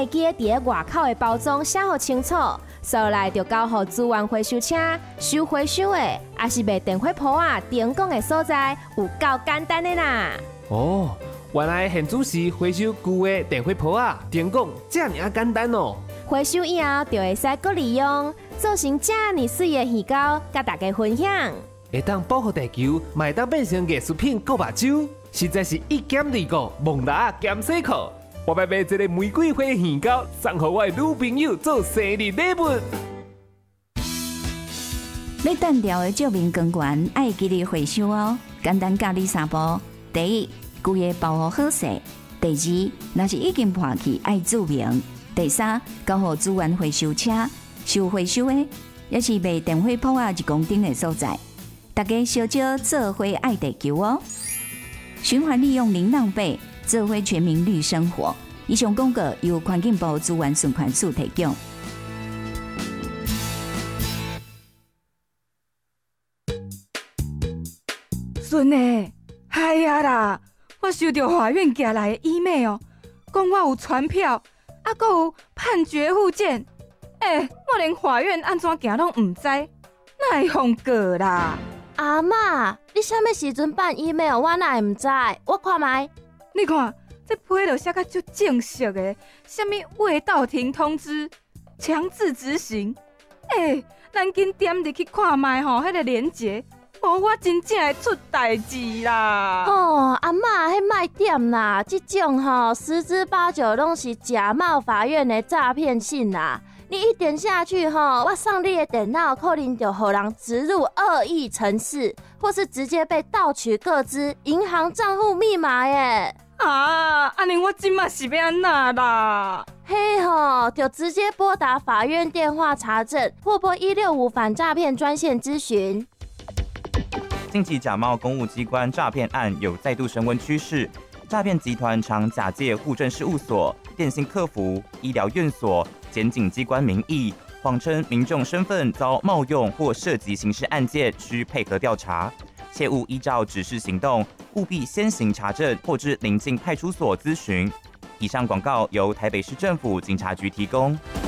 会记得伫外口的包装写好清楚，收来就交予资源回收车收回收的，也是卖电火泡啊、电工的所在，有够简单的啦。 哦，原来现主是回收旧的电火泡啊、电工，这么简单哦。 回收以后就会使搁利用，做成这么水的鱼糕，甲大家分享。 会当保护地球，嘛会当变成艺术品、搁目睭，实在是一兼二顾，蒙拉兼洗裤。我要买一个玫瑰花鱼糕，送给我的女朋友做生日礼物。 要单调的照明光源，爱记得回收哦。简单教你3步：第一，规个包好好势；第二，若是已经破去，爱注明；第三，交予资源回收车收回收的，也是卖电火泡啊1公斤的所在。大家小少做伙爱地球哦！循环利用零浪费，做伙全民绿生活。以上广告由环境部资源循环署提供。 孙诶，哎呀啦！我收到法院寄来的 email， 讲我有传票，还有判决附件。我连法院安怎行拢唔知，哪会放过啦？ 阿嬷，你啥物时阵办 email？ 我哪会唔知？我看卖。 你看，这批就写甲足正式的，啥物未到庭通知，强制执行。咱紧点入去看卖吼，迄个连结，无我真正会出代志啦。 哦，阿嬷，迄莫点啦，这种吼10之8九拢是假冒法院的诈骗信啦。你一点下去吼，我上你的电脑可能就予人植入恶意程式，或是直接被盗取个资、银行账户密码耶。 安尼我今嘛是要安那啦？ 嘿吼，就直接拨打法院电话查证，或拨165反诈骗专线咨询。 近期假冒公务机关诈骗案有再度升温趋势，诈骗集团常假借户政事务所、电信客服、医疗院所、检警机关名义，谎称民众身份遭冒用或涉及刑事案件，需配合调查，切勿依照指示行动，务必先行查证或至邻近派出所咨询。以上广告由台北市政府警察局提供。